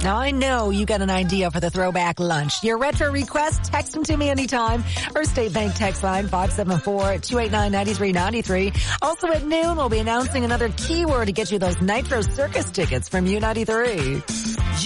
Now, I know you got an idea for the throwback lunch. Your retro request, text them to me anytime. Or State Bank text line 574-289-9393. Also at noon, we'll be announcing another keyword to get you those Nitro Circus tickets from U93.